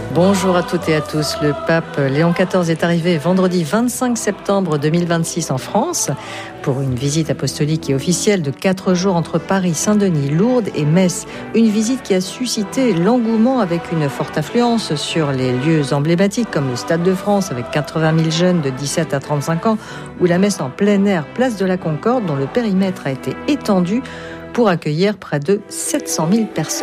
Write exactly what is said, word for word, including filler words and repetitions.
Bonjour à toutes et à tous. Le pape Léon quatorze est arrivé vendredi vingt-cinq septembre deux mille vingt-six en France pour une visite apostolique et officielle de quatre jours entre Paris, Saint-Denis, Lourdes et Metz. Une visite qui a suscité l'engouement avec une forte affluence sur les lieux emblématiques comme le Stade de France avec quatre-vingt mille jeunes de dix-sept à trente-cinq ans ou la messe en plein air, place de la Concorde, dont le périmètre a été étendu pour accueillir près de sept cent mille personnes.